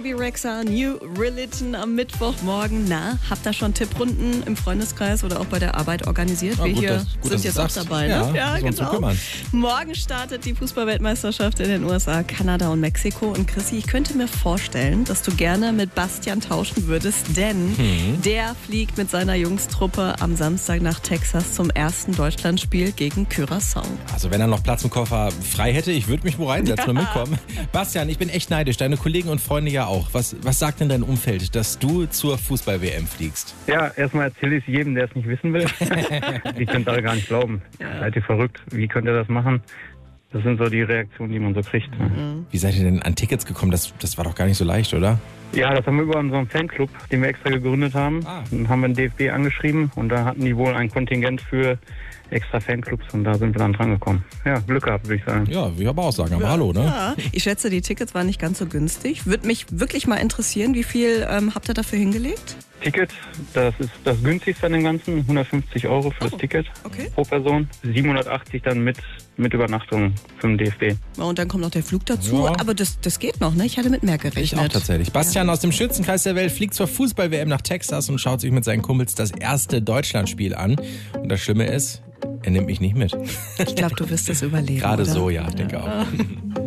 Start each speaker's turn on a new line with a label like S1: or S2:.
S1: Bibi Rexha, New Religion am Mittwochmorgen. Na, habt ihr schon Tipprunden im Freundeskreis oder auch bei der Arbeit organisiert? Wir hier sind jetzt auch dabei, ne?
S2: Ja, genau.
S1: Morgen startet die Fußball-Weltmeisterschaft in den USA, Kanada und Mexiko. Und Chrissy, ich könnte mir vorstellen, dass du gerne mit Bastian tauschen würdest, denn der fliegt mit seiner Jungstruppe am Samstag nach Texas zum ersten Deutschlandspiel gegen Curaçao.
S2: Also wenn er noch Platz im Koffer frei hätte, ich würde mich wo reinsetzen und mitkommen. Bastian, ich bin echt neidisch, deine Kollegen und Freunde ja auch. Was sagt denn dein Umfeld, dass du zur Fußball-WM fliegst?
S3: Ja, erstmal erzähle ich es jedem, der es nicht wissen will. Die können alle gar nicht glauben. Seid ihr verrückt? Wie könnt ihr das machen? Das sind so die Reaktionen, die man so kriegt.
S2: Wie seid ihr denn an Tickets gekommen? Das war doch gar nicht so leicht, oder?
S3: Ja, das haben wir über unseren Fanclub, den wir extra gegründet haben. Dann haben wir den DFB angeschrieben und da hatten die wohl ein Kontingent für extra Fanclubs und da sind wir dann dran gekommen. Ja, Glück gehabt, würde ich sagen.
S2: Ja, will ich aber auch sagen. Aber hallo, ne?
S1: Ja, ich schätze, die Tickets waren nicht ganz so günstig. Würde mich wirklich mal interessieren, wie viel habt ihr dafür hingelegt?
S3: Ticket, das ist das günstigste an dem Ganzen, 150 € für das Ticket pro Person, 780 dann mit Übernachtung für den DFB.
S1: Und dann kommt noch der Flug dazu, aber das geht noch, ne? Ich hatte mit mehr gerechnet.
S2: Ich auch tatsächlich. Bastian aus dem Schützenkreis der Welt fliegt zur Fußball-WM nach Texas und schaut sich mit seinen Kumpels das erste Deutschlandspiel an. Und das Schlimme ist, er nimmt mich nicht mit.
S1: Ich glaube, du wirst es überleben.
S2: Gerade
S1: oder?
S2: so, ja, ich denke auch.